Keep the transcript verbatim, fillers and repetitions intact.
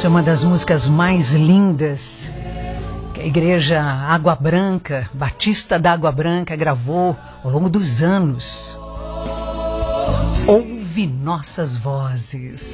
Essa é uma das músicas mais lindas que a Igreja Água Branca, Batista da Água Branca, gravou ao longo dos anos. Ouve nossas vozes.